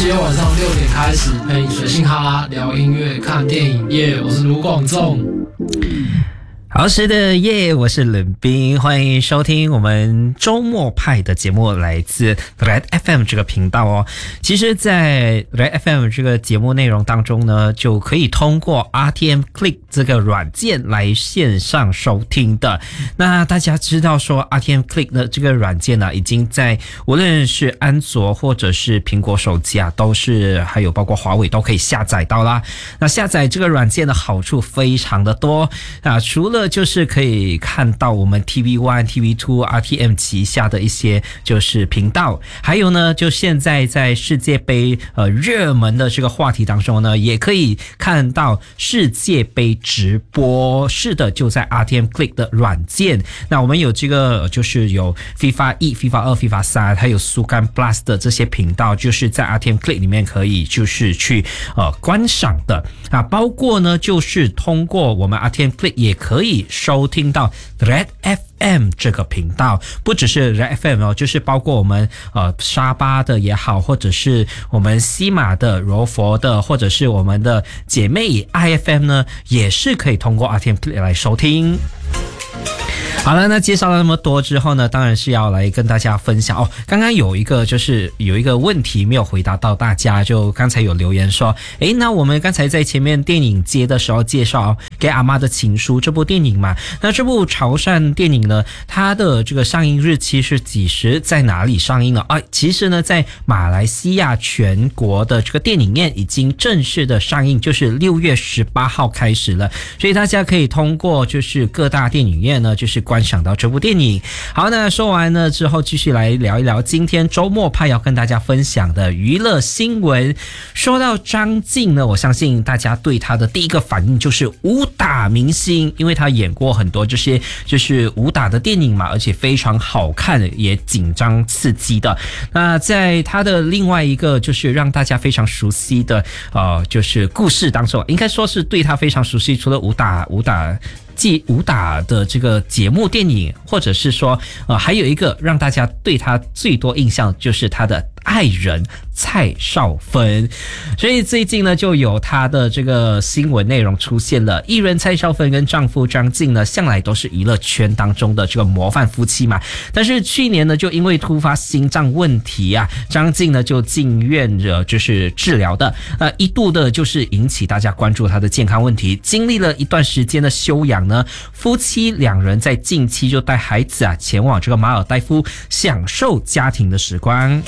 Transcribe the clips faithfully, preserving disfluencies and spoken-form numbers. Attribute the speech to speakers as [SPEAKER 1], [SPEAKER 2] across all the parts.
[SPEAKER 1] 天晚上六点开始陪你随性哈聊音乐、看电影耶，我是卢广仲。
[SPEAKER 2] 好，是的耶，我是冷冰，欢迎收听我们周末派的节目，来自 Red F M 这个频道哦。其实在 Red F M 这个节目内容当中呢，就可以通过 R T M Click 这个软件来线上收听的。那大家知道说 R T M Click 的这个软件呢，已经在无论是安卓或者是苹果手机啊，都是还有包括华为都可以下载到啦。那下载这个软件的好处非常的多啊，除了就是可以看到我们 T V 一、T V 二、R T M 旗下的一些就是频道，还有呢，就现在在世界杯呃热门的这个话题当中呢，也可以看到世界杯直播。是的，就在 R T M Click 的软件。那我们有这个就是有 FIFA 一、FIFA 二、FIFA 三，还有苏干 Plus 的这些频道，就是在 R T M Click 里面可以就是去呃观赏的啊，包括呢就是通过我们 R T M Click 也可以收听到 Red F M 这个频道，不只是 Red F M 哦，就是包括我们呃沙巴的也好，或者是我们西马的、柔佛的，或者是我们的姐妹 I F M 呢，也是可以通过 R T M Click 来收听。好了，那介绍了那么多之后呢，当然是要来跟大家分享哦。刚刚有一个就是有一个问题没有回答到大家，就刚才有留言说，诶，那我们刚才在前面电影街的时候介绍给阿妈的情书这部电影嘛，那这部潮汕电影呢，它的这个上映日期是几时，在哪里上映呢？啊，其实呢，在马来西亚全国的这个电影院已经正式的上映，就是六月十八号开始了，所以大家可以通过就是各大电影院呢，就是观赏到这部电影。好，那说完了之后，继续来聊一聊今天周末派要跟大家分享的娱乐新闻。说到张晋呢，我相信大家对他的第一个反应就是武打明星，因为他演过很多这些就是武打的电影嘛，而且非常好看，也紧张刺激的。那在他的另外一个就是让大家非常熟悉的呃，就是故事当中，应该说是对他非常熟悉，除了武打武打即武打的这个节目电影，或者是说呃，还有一个让大家对他最多印象就是他的爱人蔡少芬，所以最近呢就有他的这个新闻内容出现了。艺人蔡少芬跟丈夫张晋呢，向来都是娱乐圈当中的这个模范夫妻嘛。但是去年呢，就因为突发心脏问题啊，张晋呢就进院的就是治疗的，呃，一度的就是引起大家关注他的健康问题。经历了一段时间的休养呢，夫妻两人在近期就带孩子啊前往这个马尔代夫享受家庭的时光。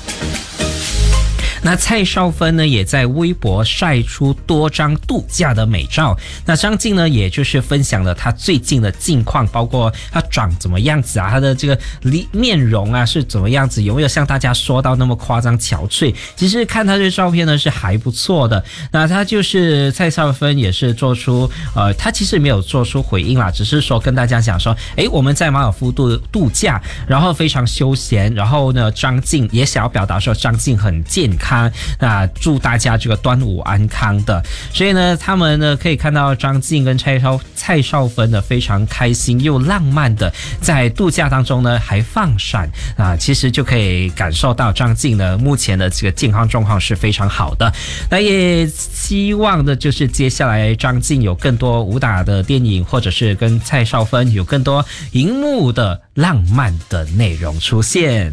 [SPEAKER 2] 那蔡少芬呢，也在微博晒出多张度假的美照。那张晋呢，也就是分享了他最近的近况，包括他长怎么样子啊，他的这个面容啊是怎么样子，有没有像大家说到那么夸张憔悴？其实看他的照片呢是还不错的。那他就是蔡少芬也是做出呃，他其实没有做出回应啦，只是说跟大家讲说，诶，我们在马尔夫度度假，然后非常休闲，然后呢，张晋也想要表达说张晋很健康。那祝大家这个端午安康的，所以呢，他们呢可以看到张晋跟蔡少蔡少芬呢非常开心又浪漫的在度假当中呢还放闪啊，其实就可以感受到张晋呢目前的这个健康状况是非常好的。那也希望的就是接下来张晋有更多武打的电影，或者是跟蔡少芬有更多荧幕的浪漫的内容出现。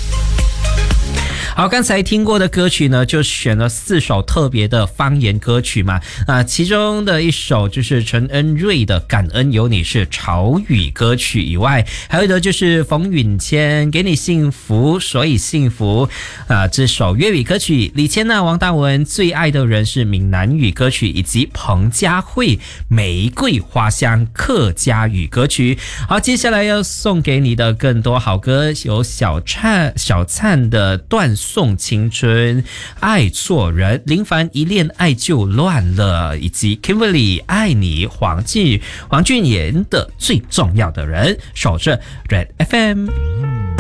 [SPEAKER 2] 好，刚才听过的歌曲呢，就选了四首特别的方言歌曲嘛。啊，其中的一首就是陈恩瑞的《感恩有你》是潮语歌曲以外，还有的就是冯允谦给你幸福所以幸福啊，这首粤语歌曲。李千娜、王大文最爱的人是闽南语歌曲，以及彭佳慧玫瑰花香客家语歌曲。好，接下来要送给你的更多好歌，有小灿小灿的断送青春、爱错人、林凡一恋爱就乱了，以及 Kimberly 爱你、黄俊黄俊彦的最重要的人。守着 Red F M。